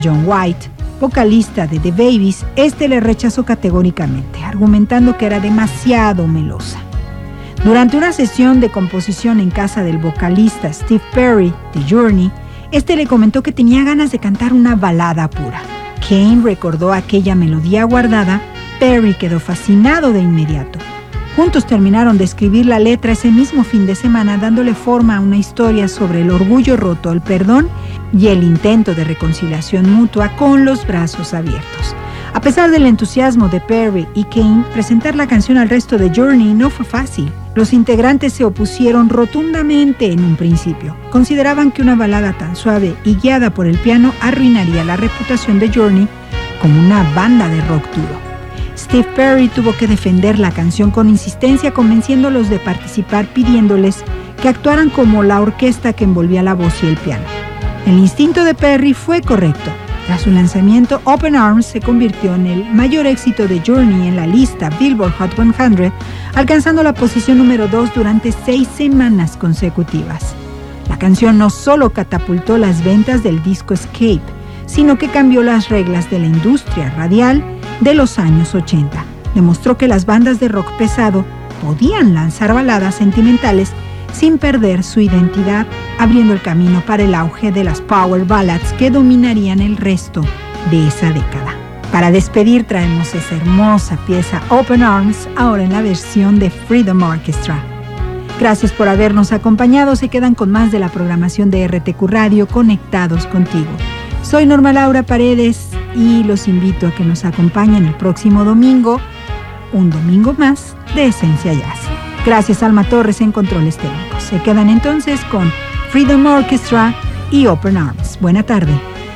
John White, vocalista de The Babies, le rechazó categóricamente, argumentando que era demasiado melosa. Durante una sesión de composición en casa del vocalista Steve Perry de Journey, le comentó que tenía ganas de cantar una balada pura. Kane recordó aquella melodía guardada. Perry quedó fascinado de inmediato. Juntos terminaron de escribir la letra ese mismo fin de semana, dándole forma a una historia sobre el orgullo roto, el perdón y el intento de reconciliación mutua con los brazos abiertos. A pesar del entusiasmo de Perry y Kane, presentar la canción al resto de Journey no fue fácil. Los integrantes se opusieron rotundamente en un principio. Consideraban que una balada tan suave y guiada por el piano arruinaría la reputación de Journey como una banda de rock duro. Steve Perry tuvo que defender la canción con insistencia, convenciéndolos de participar, pidiéndoles que actuaran como la orquesta que envolvía la voz y el piano. El instinto de Perry fue correcto. Tras su lanzamiento, Open Arms se convirtió en el mayor éxito de Journey en la lista Billboard Hot 100, alcanzando la posición número 2 durante 6 semanas consecutivas. La canción no solo catapultó las ventas del disco Escape, sino que cambió las reglas de la industria radial de los años 80. Demostró que las bandas de rock pesado podían lanzar baladas sentimentales sin perder su identidad, abriendo el camino para el auge de las power ballads que dominarían el resto de esa década. Para despedir traemos esa hermosa pieza Open Arms, ahora en la versión de Freedom Orchestra. Gracias por habernos acompañado. Se quedan con más de la programación de RTQ Radio, conectados contigo. Soy Norma Laura Paredes y los invito a que nos acompañen el próximo domingo, un domingo más de Esencia Jazz. Gracias Alma Torres en controles técnicos. Se quedan entonces con Freedom Orchestra y Open Arms. Buena tarde.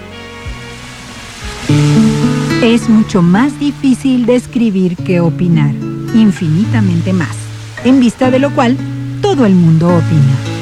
Es mucho más difícil describir que opinar, infinitamente más, en vista de lo cual todo el mundo opina.